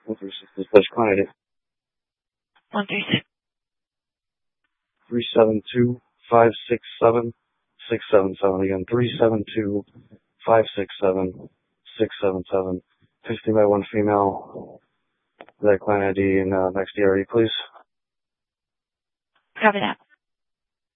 This client ID. 136. 372-567-677. Again, 372-567-677. 15 by 1 female. That client ID and next DRE, please. Copy that.